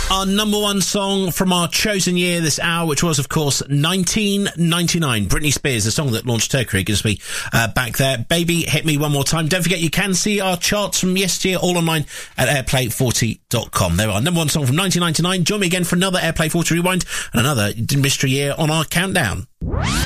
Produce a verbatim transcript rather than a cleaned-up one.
Our number one song from our chosen year this hour, which was, of course, nineteen ninety-nine. Britney Spears, the song that launched her career, gives me uh, back there. Baby, hit me one more time. Don't forget, you can see our charts from yesteryear all online at airplay forty dot com. There are number one song from nineteen ninety-nine. Join me again for another Airplay forty Rewind and another mystery year on our countdown.